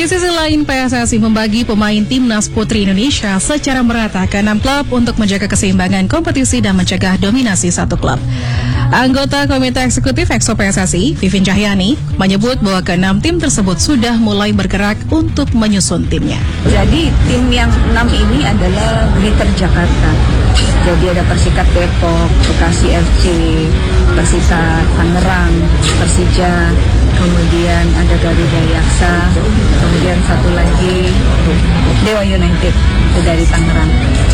Di sisi lain, PSSI membagi pemain Timnas Putri Indonesia secara merata ke 6 klub untuk menjaga keseimbangan kompetisi dan mencegah dominasi satu klub. Anggota Komite Eksekutif Exco PSSI, Vivin Cahyani, menyebut bahwa ke-6 tim tersebut sudah mulai bergerak untuk menyusun timnya. Jadi tim yang 6 ini adalah Greater Jakarta. Jadi ada Persikat Depok, Bekasi FC, Persita Tangerang, Persija, kemudian ada Garuda Yaksa, kemudian satu lagi Dewa United dari Tangerang.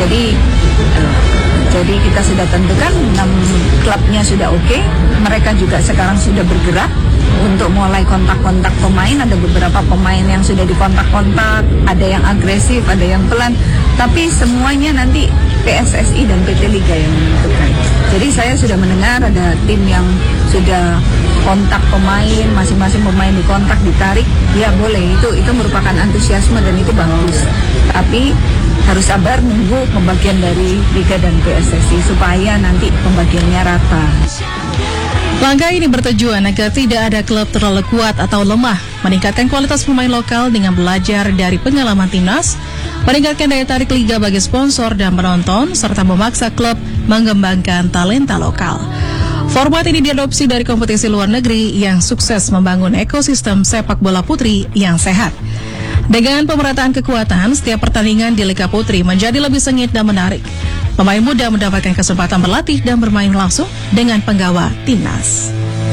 Jadi kita sudah tentukan 6 klubnya sudah oke. Mereka juga sekarang sudah bergerak untuk mulai kontak-kontak pemain. Ada beberapa pemain yang sudah dikontak-kontak, ada yang agresif, ada yang pelan. Tapi semuanya nanti PSSI dan PT Liga yang menentukan. Jadi saya sudah mendengar ada tim yang sudah kontak pemain, masing-masing pemain dikontak, ditarik. Ya boleh, itu merupakan antusiasme dan itu bagus. Tapi harus sabar nunggu pembagian dari Liga dan PSSI supaya nanti pembagiannya rata. Langkah ini bertujuan agar tidak ada klub terlalu kuat atau lemah, meningkatkan kualitas pemain lokal dengan belajar dari pengalaman timnas, meningkatkan daya tarik liga bagi sponsor dan penonton, serta memaksa klub mengembangkan talenta lokal. Format ini diadopsi dari kompetisi luar negeri yang sukses membangun ekosistem sepak bola putri yang sehat. Dengan pemerataan kekuatan, setiap pertandingan di Liga Putri menjadi lebih sengit dan menarik. Pemain muda mendapatkan kesempatan berlatih dan bermain langsung dengan penggawa timnas.